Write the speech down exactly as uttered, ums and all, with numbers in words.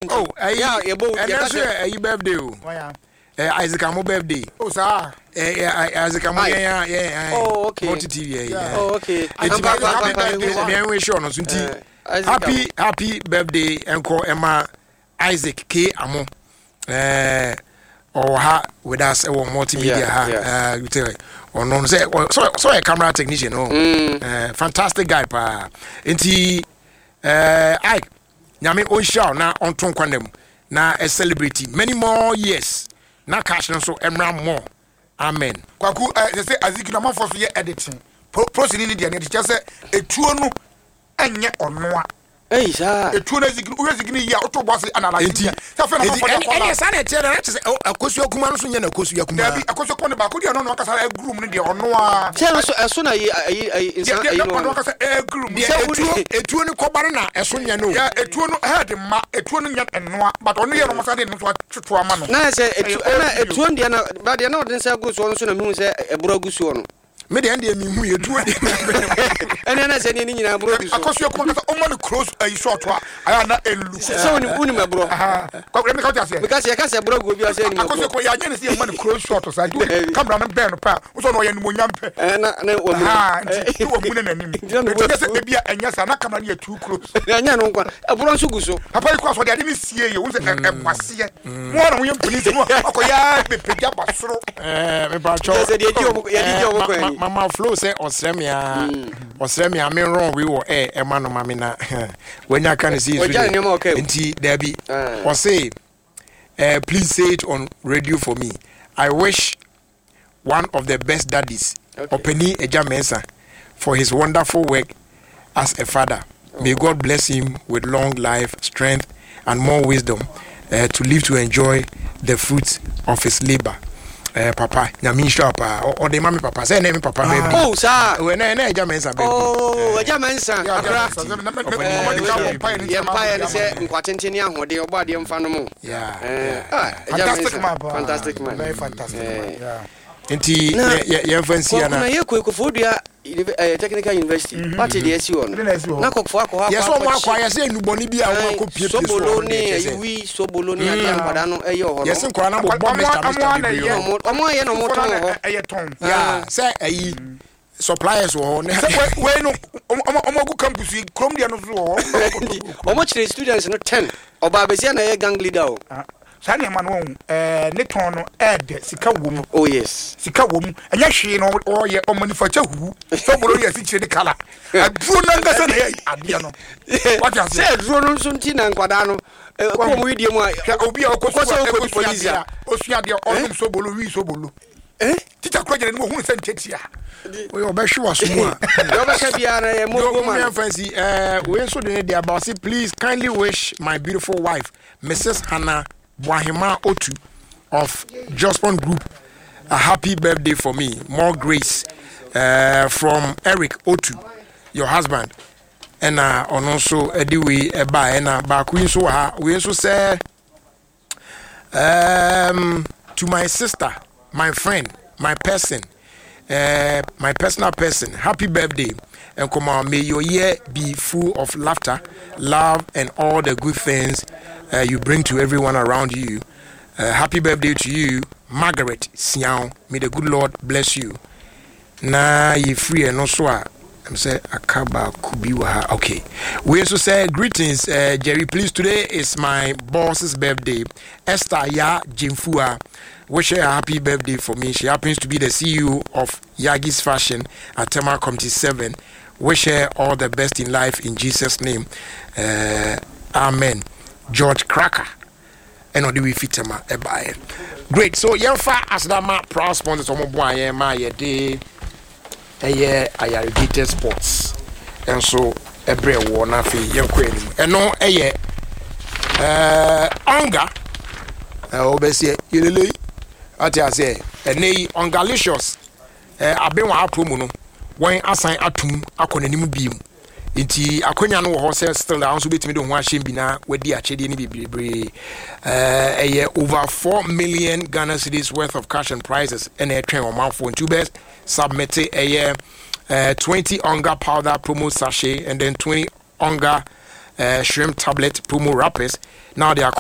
Oh, yeah, your boy. And that's a birthday. Isaac Amo birthday. Oh, sir. Isaac Amo, yeah, yeah. Oh, okay. Multi T V, yeah. Oh, okay. Happy, happy birthday, Uncle Emma Isaac K. Amo. Uh, or ha with us, or multimedia. Uh, you tell or no, say, so, so a camera technician. Oh, uh, fantastic guy, pa. Inti, uh, I, Yami Osha, now on Tom Quandem, now a celebrity. Many more years. Na cash no so emra more. Amen. Kwaku eh say azikina ma for so ye editing. Proceed ni dia ne just say etuo no enye ono a. Eh sa. Etuo na azikina o azikina ya oto boss analyze. Sa fe na for for. Eh sa na tell na say akosu akuma no so nye na akosu akuma. Dabi akosu ko ne ba ko dia no no kasa e groom ni dia ono a. Say no so eso na yi yi insan ayi no. Dia kasa e groom. Etuo etuo ni kobare na eso nye no. Ya etuo no head ma etuo no nya eno a but ono ye no masa de no so twetwo ama no. Na say etuo na etuo ndia na ba dia na odin say go so no so na hu say ebro gusu no. Me de ande mi hu etuo de. Ene na say ni nyina bro gusu. Akosu akuma kasa o ma no close ayi short wa aya na elu. So ni uni me bro. Aha. Kwa me ka tia because ye ka say bro go bi o say ni me. Akosu ko ya nya ne say ma no close short so I do camera no ben no pa. O so no ye ni mo nyampe. Eh na na wo mu. Ah, nti wo mu na nanim. Nti say e bia enya sa na camera no too close. Enya no kwa. Ebro nso guso. Papa ko so de ade ni sie ye wo say e kwase. Mo na mo yem police mo akoya be peja basoro. Eh me pa cho. Say de di o ye di o ko. Mama flow say osremia osremia me wrong we wo eh e ma no ma me na when you can see nti Debbie or say uh, please say it on radio for me. I wish one of the best daddies okay. Openi Eja Mensa for his wonderful work as a father. Oh. May God bless him with long life, strength and more wisdom uh, to live to enjoy the fruits of his labor. Eh papa nyami shop or the mommy papa say name papa baby oh sir we na na Eja Mensa baby oh Eja Mensa abra ye pa ye say nkwatenteni ahode obo ade mfa no mo yeah fantastic man fantastic man very fantastic yeah enti ye fancy na na ye kwekofodua technical university party de esi on na kokfo akọ akọ yes o mo akọ ya say nuboni bi a mo akọ pie pie so ni wi so bolo ni ade ampada no eye ho no yes nkwa na bo bo Mister Mister omo ye no mo ton ho eye ton yeah say ayi suppliers wo ne we no omo go campus krom dia no so wo omo chire students no ten oba besia na ye gang leader o Sani man won eh ne ton no ed sika wom oh yes sika wom enya hwe no o ye o manufacture hu so bolo ye si chire de kala aduro na ngasa na ye ade no what you say aduro no so nti na nkwada no ko mo video mu a obi a okoso police a osua de onum so bolo wi so bolo eh tita kro jere no hu se nchetia we obehwe wasomu a do be ka biara ye mo go man fancy eh we so de dey about say please kindly wish my beautiful wife Missus Hannah Wahima Otu of Jospon Group a happy birthday for me. More grace uh, from Eric Otu, your husband. And uh, also Ediwe Eba and uh, Baku so ha we also say um to my sister, my friend, my person, uh, my personal person, happy birthday. And come on, may your year be full of laughter, love, and all the good things uh, you bring to everyone around you. Uh, happy birthday to you, Margaret Siao. May the good Lord bless you. Na ye free and also I'm say Akaba Kubiwa. Okay. We also say greetings, uh, Jerry. Please, today is my boss's birthday, Esther Ya Jimfua. Wish her a happy birthday for me. She happens to be the C E O of Yagi's Fashion at Tema Committee seven. Wish her all the best in life in Jesus' name. Uh, amen. George Cracker. And on the way fit Tema Ebaye. Great. So Yelfa as that ma proud sponsors of my my day. A year I irrigated sports. And so a brave one of young queen. And no a year uh Onga. I always say you I say a nay Ongalicious. Uh I've been one promo. When assign atum akonanim beam. Inti akonya no ho say still down so betimi do ho ahye bi na wadi achede ni bebre eh eh over four million Ghana cedis worth of cash and prizes and a train on mouth for two best submit a uh twenty Onga powder promo sachet and then twenty Onga uh, shrimp tablet promo wrappers. Now they are